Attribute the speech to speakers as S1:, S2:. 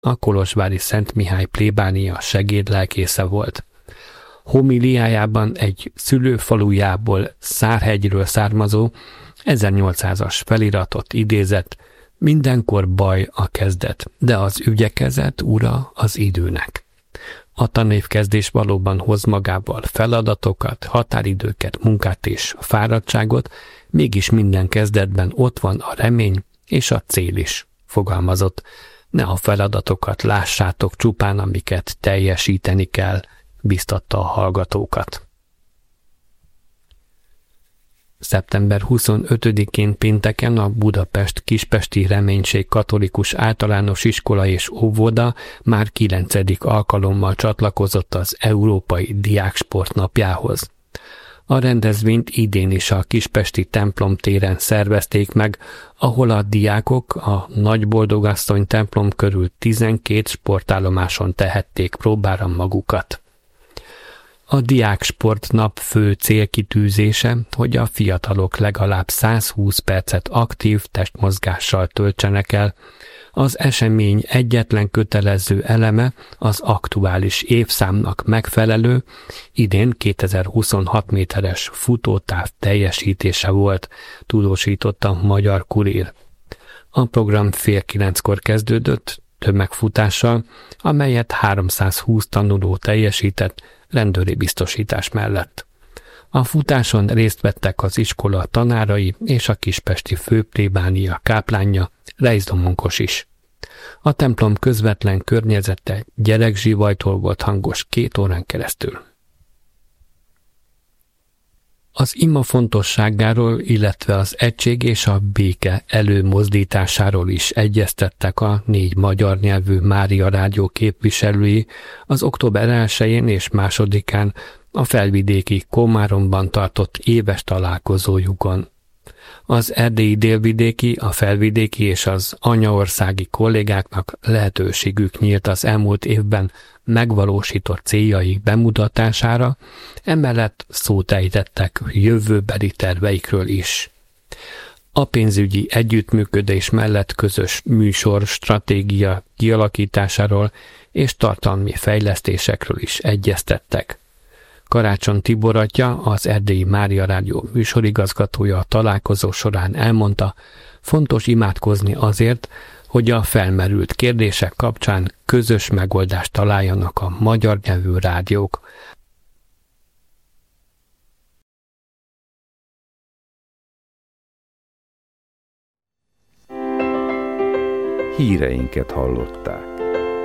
S1: a kolozsvári Szent Mihály plébánia segédlelkésze volt. Homiliájában egy szülőfalujából, Szárhegyről származó 1800-as feliratot idézett: mindenkor baj a kezdet, de az ügyekezet ura az időnek. A tanévkezdés valóban hoz magával feladatokat, határidőket, munkát és fáradtságot, mégis minden kezdetben ott van a remény és a cél is, fogalmazott. Ne a feladatokat lássátok csupán, amiket teljesíteni kell, biztatta a hallgatókat. Szeptember 25-én pénteken a Budapest Kispesti Reménység Katolikus Általános Iskola és Óvoda már 9. alkalommal csatlakozott az Európai Diáksport Napjához. A rendezvényt idén is a kispesti templom téren szervezték meg, ahol a diákok a Nagyboldogasszony templom körül 12 sportállomáson tehették próbára magukat. A Diáksportnap fő célkitűzése, hogy a fiatalok legalább 120 percet aktív testmozgással töltsenek el. Az esemény egyetlen kötelező eleme az aktuális évszámnak megfelelő, idén 2026 méteres futótáv teljesítése volt, tudósította a Magyar Kurír. A program 8:30 kezdődött, tömegfutással, amelyet 320 tanuló teljesített rendőri biztosítás mellett. A futáson részt vettek az iskola tanárai és a kispesti főplébánia káplánja, Reiszdomonkos is. A templom közvetlen környezete gyerekzsivajtól volt hangos 2 órán keresztül. Az ima fontosságáról, illetve az egység és a béke előmozdításáról is egyeztettek a 4 magyar nyelvű Mária Rádió képviselői az október 1-én és 2-án a felvidéki Komáromban tartott éves találkozójukon. Az erdélyi délvidéki, a felvidéki és az anyaországi kollégáknak lehetőségük nyílt az elmúlt évben megvalósított céljaik bemutatására, emellett szót ejtettek jövőbeli terveikről is. A pénzügyi együttműködés mellett közös műsor stratégia kialakításáról és tartalmi fejlesztésekről is egyeztettek. Karácsony Tibor atya, az Erdélyi Mária Rádió műsorigazgatója a találkozó során elmondta, fontos imádkozni azért, hogy a felmerült kérdések kapcsán közös megoldást találjanak a magyar nyelvű rádiók.
S2: Híreinket hallották.